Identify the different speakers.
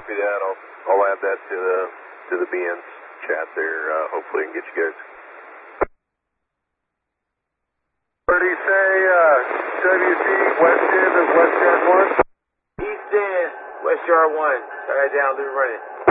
Speaker 1: Copy that. I'll add that to the BN's chat there. Hopefully I can get you guys.
Speaker 2: Where do you say WC west end of West Yard 1?
Speaker 3: East end, West Yard 1. Alright, down, do running.